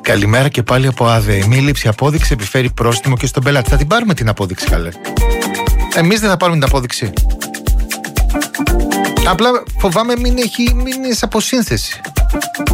Καλημέρα και πάλι από ΑΔΕ. Μη λήψη απόδειξη επιφέρει πρόστιμο και στον πελάτη. Θα την πάρουμε την απόδειξη, καλέ. Εμείς δεν θα πάρουμε την απόδειξη. Απλά φοβάμαι μην είναι σε αποσύνθεση.